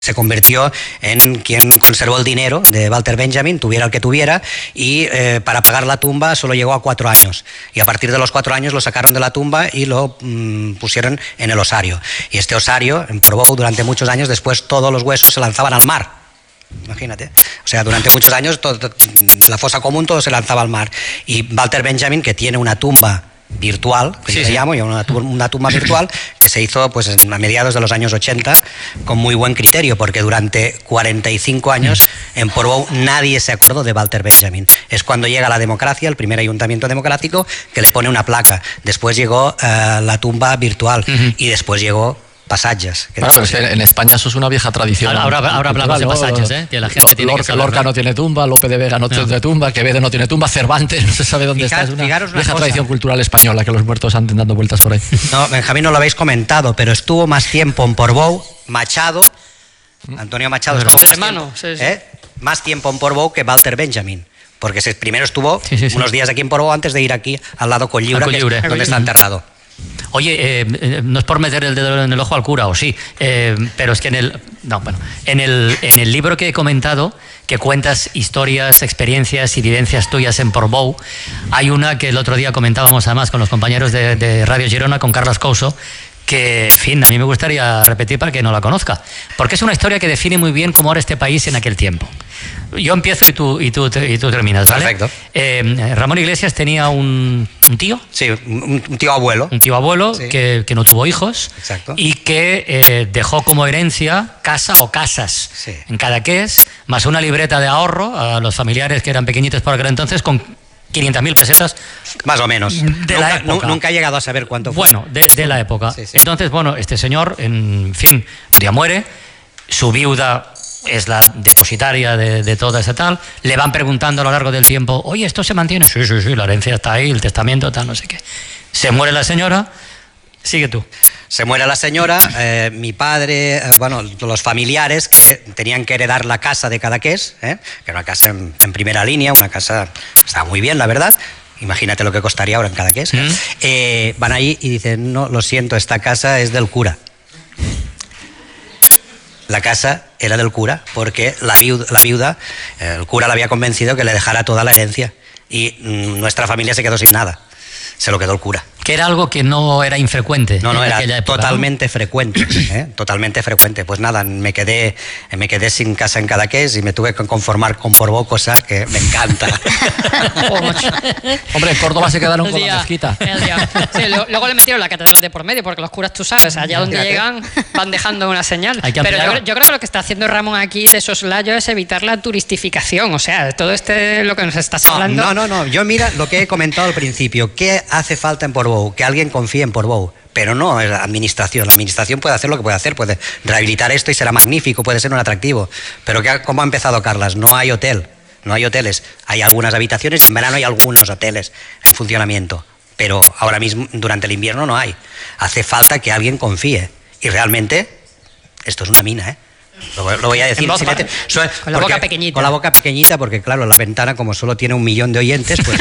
Se convirtió en quien conservó el dinero de Walter Benjamin, tuviera el que tuviera, y para pagar la tumba solo llegó a 4 años. Y a partir de los 4 años lo sacaron de la tumba y lo pusieron en el osario. Y este osario, en Portbou, durante muchos años, después todos los huesos se lanzaban al mar. Imagínate. O sea, durante muchos años de la fosa común todo se lanzaba al mar. Y Walter Benjamin, que tiene una tumba virtual, que yo le llamo, una tumba virtual que se hizo pues a mediados de los años 80 con muy buen criterio, porque durante 45 años en Portbou nadie se acordó de Walter Benjamin. Es cuando llega la democracia, el primer ayuntamiento democrático, que le pone una placa. Después llegó la tumba virtual y después llegó Passatges. Bueno, pero es que en España eso es una vieja tradición. Ahora hablamos de Passatges, que la gente tiene que saber. Lorca no tiene tumba, Lope de Vega no tiene tumba, Quevedo no tiene tumba, Cervantes no se sabe dónde está. Es una vieja tradición cultural española que los muertos anden dando vueltas por ahí. No, Benjamín, no lo habéis comentado, pero estuvo más tiempo en Portbou Machado, Antonio Machado, más tiempo en Portbou que Walter Benjamin. Porque primero estuvo unos días aquí en Portbou antes de ir aquí al lado Cotlliure, que es donde está enterrado. Oye, no es por meter el dedo en el ojo al cura, o sí, pero es que en el libro que he comentado, que cuentas historias, experiencias y vivencias tuyas en Portbou, hay una que el otro día comentábamos además con los compañeros de Radio Girona, con Carlos Couso, que, en fin, a mí me gustaría repetir para que no la conozca, porque es una historia que define muy bien cómo era este país en aquel tiempo. Yo empiezo y tú terminas, ¿vale? Perfecto. Ramón Iglesias tenía un tío. Sí, un tío abuelo. Un tío abuelo que no tuvo hijos. Exacto. Y que dejó como herencia casa o casas en Cadaqués, más una libreta de ahorro a los familiares que eran pequeñitos por aquel entonces, con 500.000 pesetas. Más o menos. Nunca he llegado a saber cuánto fue. Bueno, de la época. Sí. Entonces, bueno, este señor, en fin, un día muere, su viuda es la depositaria de toda esa tal, le van preguntando a lo largo del tiempo, oye, ¿esto se mantiene? Sí, la herencia está ahí, el testamento, tal, no sé qué. Se muere la señora, sigue tú. Se muere la señora, mi padre, los familiares que tenían que heredar la casa de Cadaqués, que era una casa en primera línea, una casa que estaba muy bien, la verdad. Imagínate lo que costaría ahora en Cadaqués. Van ahí y dicen, no, lo siento, esta casa es del cura. La casa era del cura porque la viuda, el cura la había convencido que le dejara toda la herencia y nuestra familia se quedó sin nada. Se lo quedó el cura. Que era algo que no era infrecuente. No, era totalmente frecuente. Totalmente frecuente. Pues nada, me quedé sin casa en Cadaqués y me tuve que conformar con Portbou, cosa que me encanta. Hombre, en Córdoba se quedaron con la mezquita. Sí, luego le metieron la catedral de por medio, porque los curas, tú sabes, allá donde llegan van dejando una señal. Pero yo creo que lo que está haciendo Ramón aquí de soslayo es evitar la turistificación. O sea, todo lo que nos estás hablando. No. Yo mira lo que he comentado al principio. ¿Qué hace falta en Portbou? Que alguien confíe en Portbou, pero no es la administración. La administración puede hacer lo que puede hacer, puede rehabilitar esto y será magnífico, puede ser un atractivo. Pero ¿cómo ha empezado Carlas? No hay hotel, no hay hoteles. Hay algunas habitaciones y en verano hay algunos hoteles en funcionamiento. Pero ahora mismo, durante el invierno, no hay. Hace falta que alguien confíe. Y realmente, esto es una mina, ¿eh? Lo voy a decir con la boca pequeñita. Con la boca pequeñita, porque claro, la ventana, como solo tiene 1 millón de oyentes, pues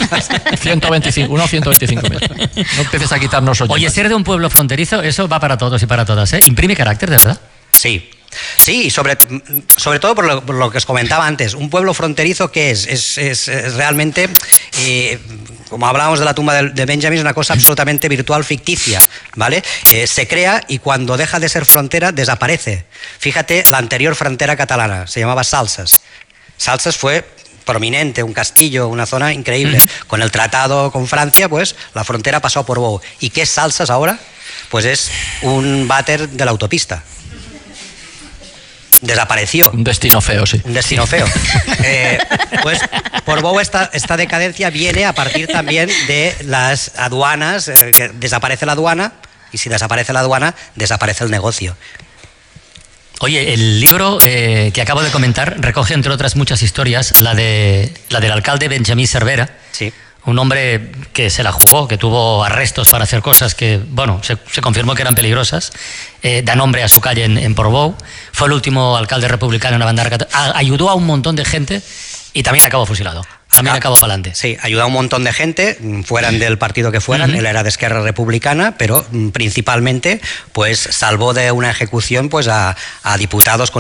125.000. No empieces a quitarnos oyentes. Oye, ser de un pueblo fronterizo, eso va para todos y para todas, ¿eh? Imprime carácter, de verdad. Sí, y sobre todo por lo que os comentaba antes, un pueblo fronterizo que es realmente, como hablábamos de la tumba de Benjamin, es una cosa absolutamente virtual, ficticia, ¿vale? Se crea y cuando deja de ser frontera desaparece. Fíjate, la anterior frontera catalana se llamaba Salses. Salses fue prominente, un castillo, una zona increíble. Con el tratado con Francia, pues la frontera pasó a Portbou. ¿Y qué es Salses ahora? Pues es un váter de la autopista. Desapareció. Un destino feo, sí. Un destino feo. Pues Portbou, esta decadencia viene a partir también de las aduanas, que desaparece la aduana, y si desaparece la aduana, desaparece el negocio. Oye, el libro que acabo de comentar recoge, entre otras muchas historias, la del alcalde Benjamí Cervera. Sí. Un hombre que se la jugó, que tuvo arrestos para hacer cosas que, bueno, se confirmó que eran peligrosas. Da nombre a su calle en Portbou. Fue el último alcalde republicano en la bandera catalana. Ayudó a un montón de gente y también acabó fusilado. También acabó para adelante. Sí, ayudó a un montón de gente, fueran del partido que fueran. Él era de Esquerra Republicana, pero principalmente pues salvó de una ejecución pues a diputados con